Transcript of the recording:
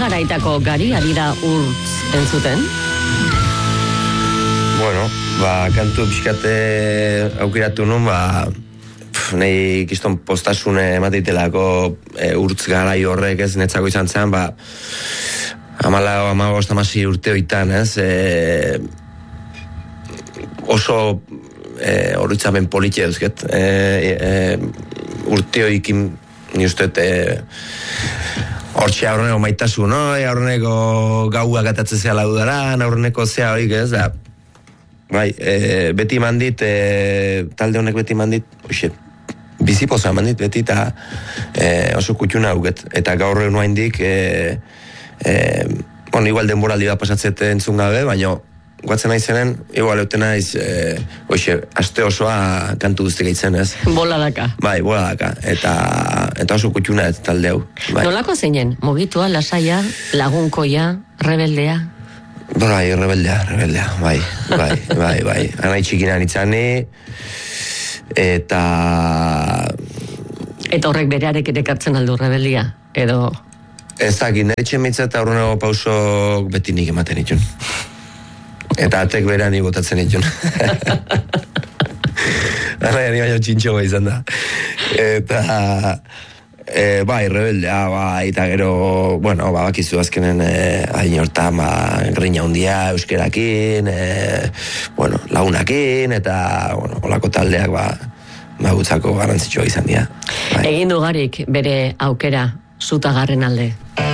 garaitako gari adira urtz entzuten? Bueno, kantu pixkate aukeratu nun, nahi kiston postasune emateitelako urtz garai horrek ez netzako izan zen, 15-16 urte hoitan, ez? Oso horretzapen politia duzket. Urte hoikin, ni usteet, hortxe aurreneko maitasun, no? Aurreneko gaua gatatzen zea laudaran, aurreneko zea hoik, ez? Beti mandit, talde honek beti mandit, bizipoza mandit beti, eta oso kutxuna auket. Eta gaur egun haindik, igual denboraldi bat pasatzete entzun gabe, baina guatzen naizenen, igual euten naiz, aste osoa kantu guztik eitzen, ez? Boladaka. Bai, boladaka. Eta oso kutxuna ez talde hau. Nolako zeinen? Mugitua, lasaia, lagunkoia, rebeldea? Bai, rebeldea, bai. Anai txikinan itzani, eta horrek berearek ere kartzen aldu rebeldia, edo... Ez dakit, nire txemitza eta aurreneko pausok beti nik ematen itun. Eta atek berean botatzen itun. Anai baino txintxoa izan da. Eta... bai, rebeldea, eta gero, bakizu azkenen hain hortan, grina hundia euskerakin, lagunakin, eta, olako taldeak, gutzako garrantzitsua izan dira. Egin dugarik bere aukera zutagarren alde.